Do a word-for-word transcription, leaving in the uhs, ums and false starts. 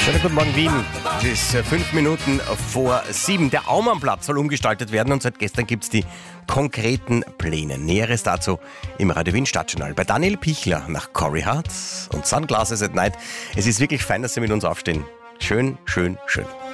Schönen guten Morgen, Wien. Es ist äh, fünf Minuten vor sieben. Der Aumannplatz soll umgestaltet werden und seit gestern gibt es die konkreten Pläne. Näheres dazu im Radio Wien Stadtjournal. Bei Daniel Pichler nach Corey Hart und Sunglasses at Night. Es ist wirklich fein, dass Sie mit uns aufstehen. Schön, schön, schön.